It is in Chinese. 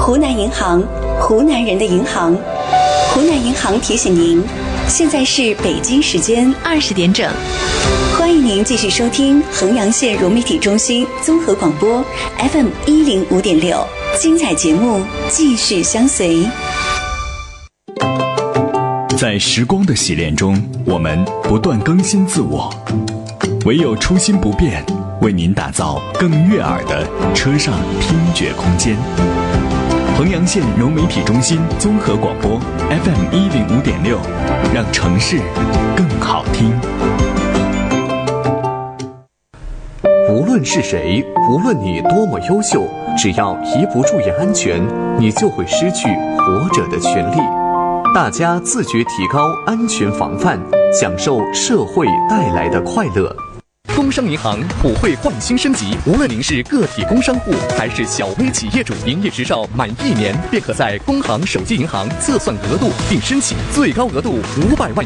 湖南银行，湖南人的银行。湖南银行提醒您，现在是北京时间20点整。欢迎您继续收听衡阳县融媒体中心综合广播 FM 105.6，精彩节目继续相随。 在时光的洗练中，我们不断更新自我，唯有初心不变，为您打造更悦耳的车上听觉空间。衡阳县融媒体中心综合广播 FM 105.6，让城市更好听。 无论是谁，无论你多么优秀，只要一不注意安全，你就会失去活着的权利。大家自觉提高安全防范，享受社会带来的快乐。工商银行普惠换新升级，无论您是个体工商户还是小微企业主，营业执照满1年便可在工行手机银行测算额度并申请最高额度500万